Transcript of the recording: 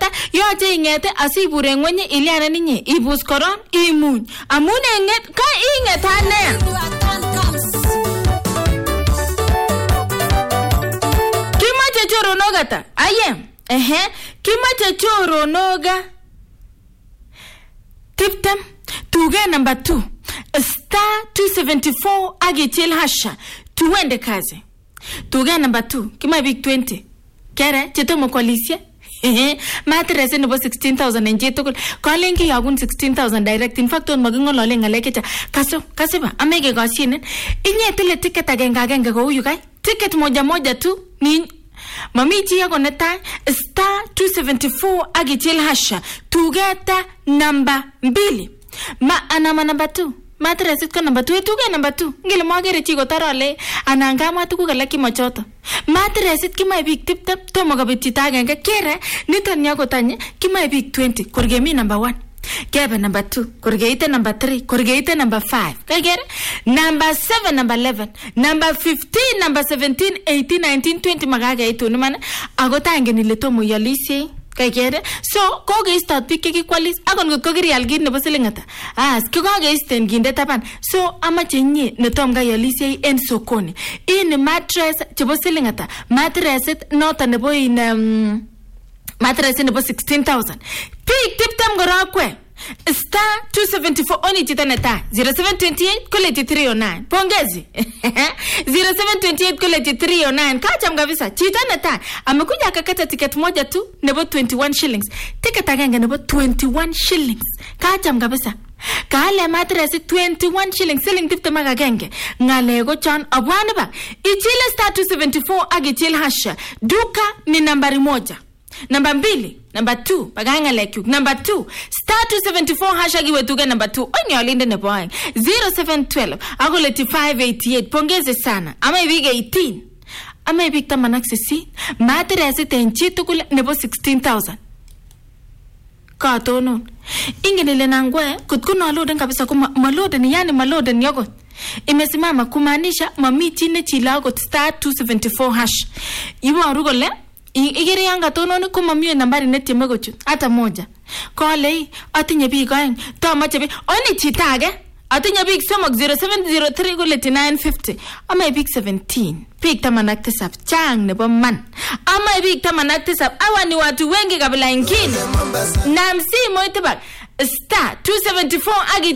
kata yoche ingete asibure ngwenye iliana ninye ibus koron imuny amune nget ka inget ane kimache choronoga ta aye kimache choronoga tiptem tuge number 2 star 274 agitil hasha tuende kazi tuge number 2 kima big 20 kere chetomo kwalisye matrese nebo 16,000 en chitugul calling ki yagun 16,000 direct in fact on magingolole ngalekecha kasiba amege goshinen inyetile ticket agenge ko uyu kai ticket moja tu ni mami chi yako neta star 274 agitil hasha tugeta number 2 anama number 2 matrese ko number 2 tuge number 2 ngile magere chi ko tarole ananga matuku kala kimochoto matrese kima big tiptem tomo kabitita agenge kere niton yako tanye kima big 20 kurgemi number 1 kebe number 2 kurgeite number 3 kurgeite number 5 kagere number 7 number 11 number 15 number 17 18 19 20 magaga itu ni man agotange ni letomo yalisi kagere so koge start pick ki kwalis agon ko giri algin nebo silingata koge isten ginde taban so amache nye netom ga yalisi en sokoni in mattress chebo silingata mattress nota nebo in mattress nebo 16,000 pick tiptem gorakwe star 274 oni chitaneta 0728 koleti 309 pongezi 0728 koleti 309 kacham kabisa chitaneta amekuja akakata ticket moja tu nebo 21 shillings ticket agenge nebo 21 shillings kacham kabisa kale mattress 21 shillings selling tiptem agenge ngale go chan abwane ba ichile star 274 agichil hasha duka ni nambari 1 number 2 number 2 baganga like you number 2 star 274 hashtag wetuga number 2 onyo alinde ne boy 0712 agoleti 588 pongeze sana ama ibige 18 ama ibigta manaxisi matrese tenchi tukule nebo 16,000 katono ingenele nangwe kutkuno loden kabisa kuma maloden yani maloden yogo imesimama kumaanisha mamiti ne chilago star 274 hash iwa rugole igere yanga tono ko mamiyo nambari netime gochu hata moja kole atinye big going to mache bi oni chitage atinye big somok 0703 goleti 950 ama big 17 big tamanak tisap chang nebo man ama big tamanak tisap awani watu wengi kabla ingine na msi moitebak star 274 agi